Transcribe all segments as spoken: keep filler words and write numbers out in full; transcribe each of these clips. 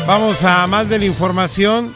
Vamos a más de la información.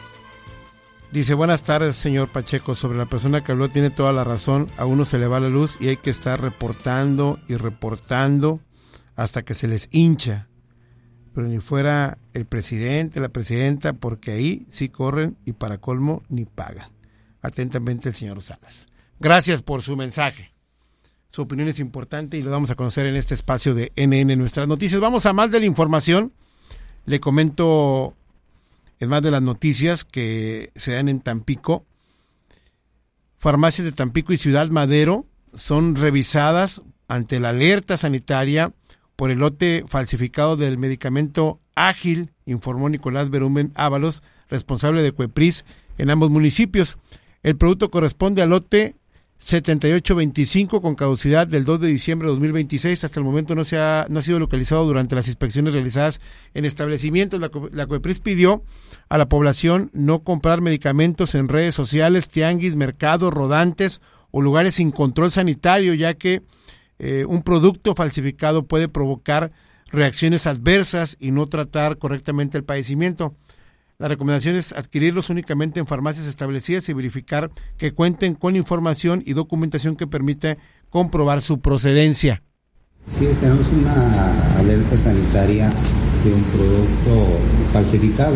Dice, buenas tardes, señor Pacheco. Sobre la persona que habló, tiene toda la razón. A uno se le va la luz y hay que estar reportando y reportando hasta que se les hincha. Pero ni fuera el presidente, la presidenta, porque ahí sí corren y para colmo ni pagan. Atentamente, el señor Salas. Gracias por su mensaje. Su opinión es importante y lo vamos a conocer en este espacio de N N Nuestras Noticias. Vamos a más de la información. Le comento, en más de las noticias que se dan en Tampico, farmacias de Tampico y Ciudad Madero son revisadas ante la alerta sanitaria por el lote falsificado del medicamento Ágil, informó Nicolás Berumen Ábalos, responsable de Cuepris en ambos municipios. El producto corresponde al lote setenta y ocho veinticinco con caducidad del dos de diciembre de dos mil veintiséis. Hasta el momento no se ha, no ha sido localizado durante las inspecciones realizadas en establecimientos. La, la Cuepris pidió a la población no comprar medicamentos en redes sociales, tianguis, mercados, rodantes o lugares sin control sanitario, ya que eh, un producto falsificado puede provocar reacciones adversas y no tratar correctamente el padecimiento. La recomendación es adquirirlos únicamente en farmacias establecidas y verificar que cuenten con información y documentación que permita comprobar su procedencia. Sí, tenemos una alerta sanitaria de un producto falsificado.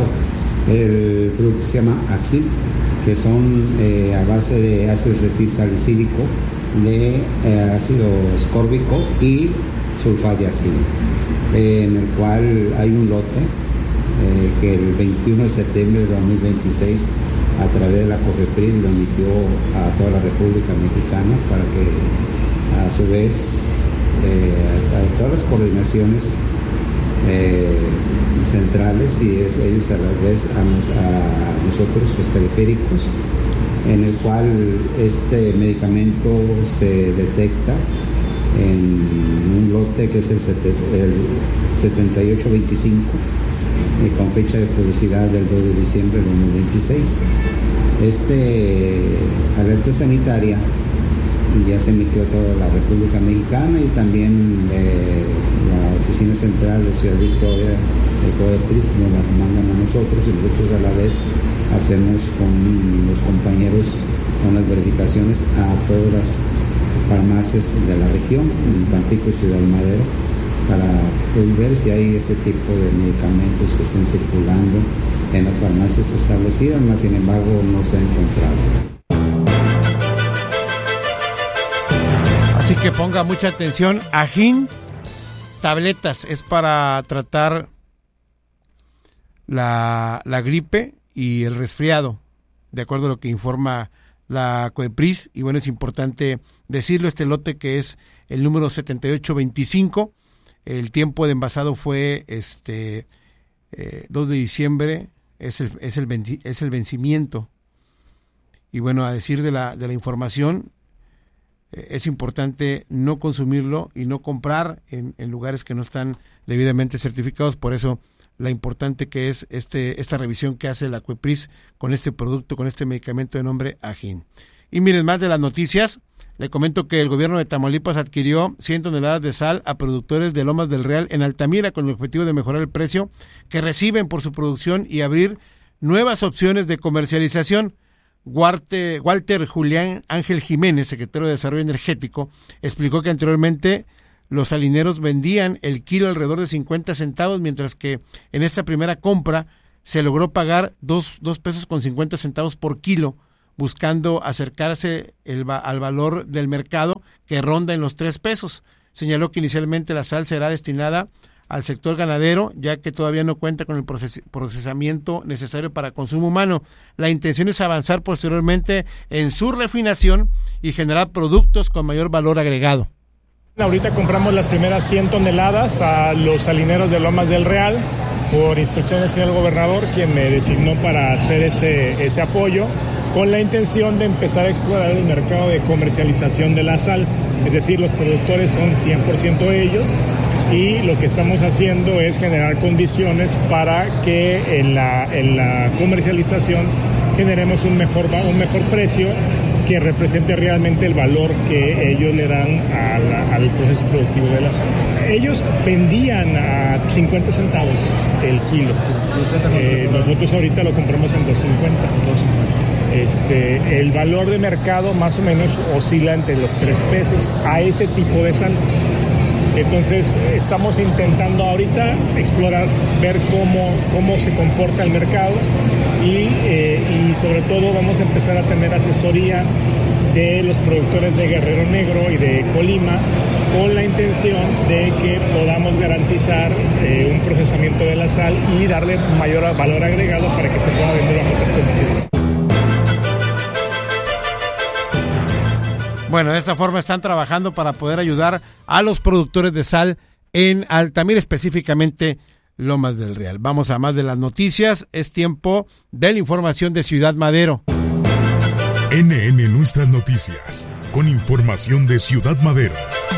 El producto se llama Ágil, que son eh, a base de ácido acetil salicílico, de eh, ácido ascórbico y sulfadiazil, eh, en el cual hay un lote Eh, que el veintiuno de septiembre de dos mil veintiséis a través de la COFEPRIS lo emitió a toda la República Mexicana para que a su vez eh, a todas las coordinaciones eh, centrales y es, ellos a la vez a, nos, a nosotros los periféricos, en el cual este medicamento se detecta en un lote que es el, el setenta y ocho veinticinco Eh, con fecha de publicidad del dos de diciembre de dos mil veintiséis. Este alerta sanitaria ya se emitió a toda la República Mexicana y también eh, la Oficina Central de Ciudad Victoria de COEPRIS nos las mandan a nosotros y nosotros a la vez hacemos con los compañeros unas verificaciones a todas las farmacias de la región, en Tampico y Ciudad Madero, para pues, ver si hay este tipo de medicamentos que estén circulando en las farmacias establecidas, mas sin embargo no se ha encontrado. Así que ponga mucha atención. Ajín, tabletas, es para tratar la, la gripe y el resfriado, de acuerdo a lo que informa la COEPRIS. Y bueno, es importante decirlo, este lote que es el número setenta y ocho veinticinco, el tiempo de envasado fue este eh, dos de diciembre, es el es el venci, es el vencimiento. Y bueno, a decir de la de la información, eh, es importante no consumirlo y no comprar en, en lugares que no están debidamente certificados. Por eso la importante que es este esta revisión que hace la COEPRIS con este producto, con este medicamento de nombre Ajín. Y miren, más de las noticias. Le comento que el gobierno de Tamaulipas adquirió cien toneladas de sal a productores de Lomas del Real en Altamira con el objetivo de mejorar el precio que reciben por su producción y abrir nuevas opciones de comercialización. Walter, Walter Julián Ángel Jiménez, secretario de Desarrollo Energético, explicó que anteriormente los salineros vendían el kilo alrededor de cincuenta centavos, mientras que en esta primera compra se logró pagar dos, dos pesos con cincuenta centavos por kilo, buscando acercarse el, al valor del mercado que ronda en los tres pesos. Señaló que inicialmente la sal será destinada al sector ganadero, ya que todavía no cuenta con el proces, procesamiento necesario para consumo humano. La intención es avanzar posteriormente en su refinación y generar productos con mayor valor agregado. Ahorita compramos las primeras cien toneladas a los salineros de Lomas del Real por instrucción del señor gobernador, quien me designó para hacer ese, ese apoyo, con la intención de empezar a explorar el mercado de comercialización de la sal. Es decir, los productores son cien por ciento ellos y lo que estamos haciendo es generar condiciones para que en la, en la comercialización generemos un mejor, un mejor precio que represente realmente el valor que ellos le dan a la, al proceso productivo de la sal. ellos vendían a cincuenta centavos el kilo. Eh, nosotros ahorita lo compramos en dos cincuenta. Este, el valor de mercado más o menos oscila entre los tres pesos a ese tipo de sal. Entonces estamos intentando ahorita explorar, ver cómo, cómo se comporta el mercado y, eh, y sobre todo vamos a empezar a tener asesoría de los productores de Guerrero Negro y de Colima con la intención de que podamos garantizar eh, un procesamiento de la sal y darle mayor valor agregado para que se pueda vender bajo otras condiciones. Bueno, de esta forma están trabajando para poder ayudar a los productores de sal en Altamira, específicamente Lomas del Real. Vamos a más de las noticias. Es tiempo de la información de Ciudad Madero. N N Nuestras Noticias, con información de Ciudad Madero.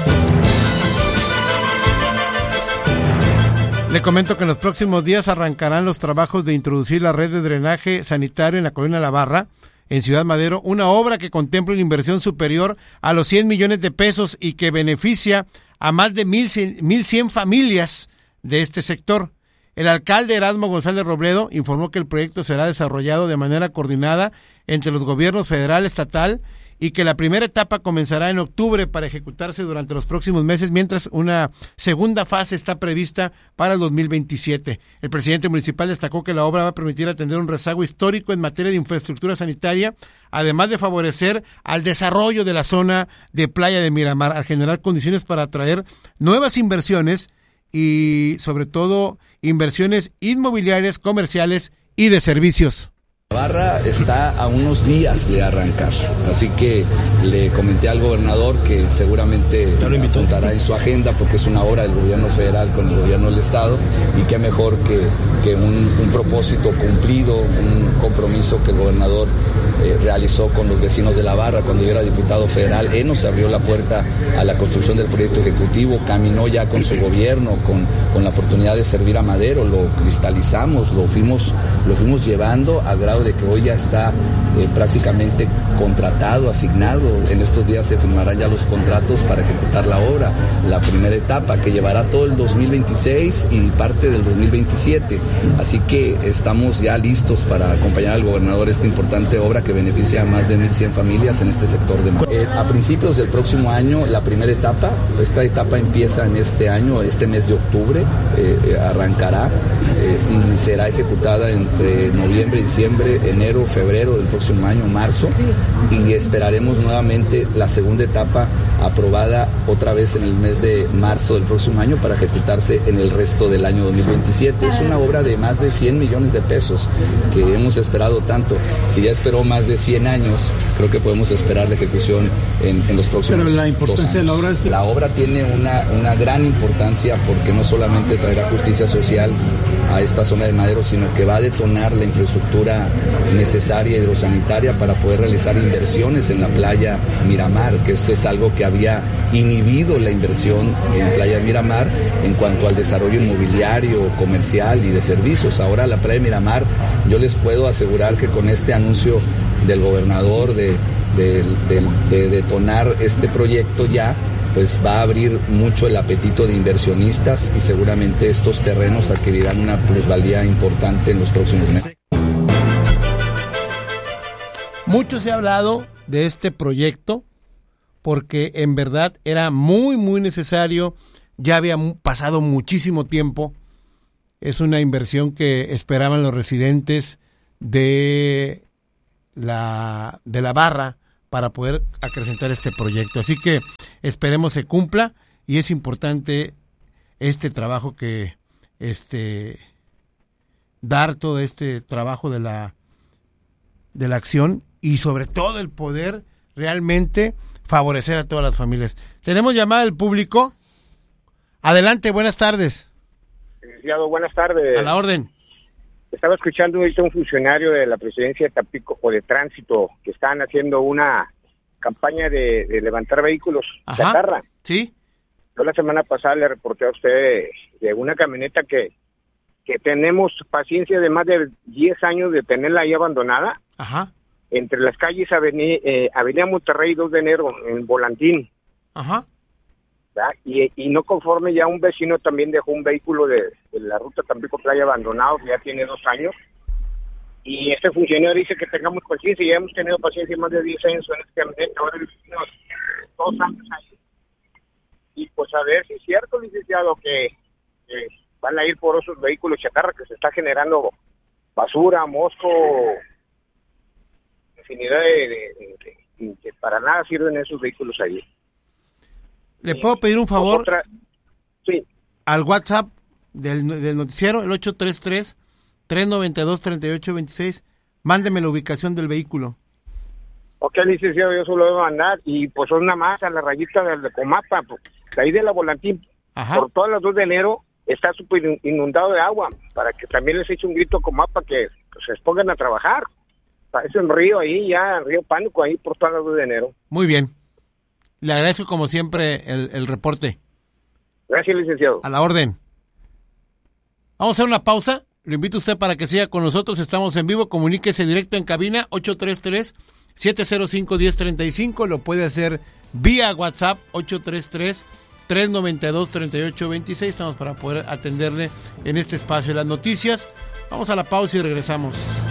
Le comento que en los próximos días arrancarán los trabajos de introducir la red de drenaje sanitario en la colonia La Barra, en Ciudad Madero, una obra que contempla una inversión superior a los cien millones de pesos y que beneficia a más de mil cien familias de este sector. El alcalde Erasmo González Robledo informó que el proyecto será desarrollado de manera coordinada entre los gobiernos federal, estatal, y que la primera etapa comenzará en octubre para ejecutarse durante los próximos meses, mientras una segunda fase está prevista para el dos mil veintisiete. El presidente municipal destacó que la obra va a permitir atender un rezago histórico en materia de infraestructura sanitaria, además de favorecer al desarrollo de la zona de Playa de Miramar, al generar condiciones para atraer nuevas inversiones y, sobre todo, inversiones inmobiliarias, comerciales y de servicios. La Barra está a unos días de arrancar, así que le comenté al gobernador que seguramente apuntará en su agenda porque es una obra del gobierno federal con el gobierno del estado y qué mejor que, que un, un propósito cumplido, un compromiso que el gobernador eh, realizó con los vecinos de La Barra cuando yo era diputado federal. Él nos abrió la puerta a la construcción del proyecto ejecutivo, caminó ya con su gobierno, con, con la oportunidad de servir a Madero, lo cristalizamos, lo fuimos, lo fuimos llevando al grado de que hoy ya está eh, prácticamente contratado, asignado. En estos días se firmarán ya los contratos para ejecutar la obra, la primera etapa que llevará todo el dos mil veintiséis y parte del dos mil veintisiete. Así que estamos ya listos para acompañar al gobernador esta importante obra que beneficia a más de mil cien familias en este sector de Madero. Eh, a principios del próximo año, la primera etapa, esta etapa empieza en este año, este mes de octubre, eh, eh, arrancará eh, y será ejecutada entre noviembre y diciembre, enero, febrero del próximo año, marzo, y esperaremos nuevamente la segunda etapa aprobada otra vez en el mes de marzo del próximo año para ejecutarse en el resto del año dos mil veintisiete. Es una obra de más de cien millones de pesos que hemos esperado tanto. Si ya esperó más de cien años, creo que podemos esperar la ejecución en, en los próximos Pero la importancia dos años. de la obra es... La obra tiene una, una gran importancia porque no solamente traerá justicia social a esta zona de Madero, sino que va a detonar la infraestructura necesaria hidrosanitaria para poder realizar inversiones en la playa Miramar, que esto es algo que había inhibido la inversión en playa Miramar en cuanto al desarrollo inmobiliario, comercial y de servicios. Ahora la playa Miramar, yo les puedo asegurar que con este anuncio del gobernador de, de, de, de detonar este proyecto ya, pues va a abrir mucho el apetito de inversionistas y seguramente estos terrenos adquirirán una plusvalía importante en los próximos meses. Mucho se ha hablado de este proyecto porque en verdad era muy, muy necesario. Ya había pasado muchísimo tiempo. Es una inversión que esperaban los residentes de la, de la Barra para poder acrecentar este proyecto. Así que esperemos se cumpla y es importante este trabajo que este dar todo este trabajo de la de la acción y sobre todo el poder realmente favorecer a todas las familias. Tenemos llamada del público. Adelante, buenas tardes. Licenciado, buenas tardes. A la orden. Estaba escuchando ahorita un funcionario de la presidencia de Tampico o de tránsito que están haciendo una campaña de, de levantar vehículos de chatarra. Sí. Yo la semana pasada le reporté a usted de una camioneta que, que tenemos paciencia de más de diez años de tenerla ahí abandonada. Ajá. Entre las calles Avenida, eh, Avenida Monterrey dos de enero, en Volantín. Ajá. ¿verdad? Y, y no conforme, ya un vecino también dejó un vehículo de, de la ruta Tampico-Playa abandonado, que ya tiene dos años, y este funcionario dice que tengamos paciencia, y ya hemos tenido paciencia más de diez años en este ambiente, ahora el vecino dos años ahí. Y pues a ver si es cierto, licenciado, que, que van a ir por esos vehículos chatarra, que se está generando basura, mosco, infinidad de, de, de, de que para nada sirven esos vehículos ahí. ¿Le puedo pedir un favor? Otra, sí. Al WhatsApp del, del noticiero, el ocho tres tres, tres nueve dos, tres ocho dos seis, mándeme la ubicación del vehículo. Ok, licenciado, yo se lo voy a mandar, y pues una más a la rayita de, de Comapa, pues, de ahí de la Volantín. Ajá. Por todas las dos de enero está súper inundado de agua, para que también les eche un grito a Comapa que pues, se pongan a trabajar. Parece un río ahí, ya, río Pánico, ahí por todas las dos de enero. Muy bien. Le agradezco como siempre el, el reporte. Gracias, licenciado. A la orden. Vamos a hacer una pausa. Lo invito a usted para que siga con nosotros. Estamos en vivo. Comuníquese directo en cabina ocho tres tres, siete cero cinco, uno cero tres cinco. Lo puede hacer vía WhatsApp ocho tres tres, tres nueve dos, tres ocho dos seis. Estamos para poder atenderle en este espacio de las noticias. Vamos a la pausa y regresamos.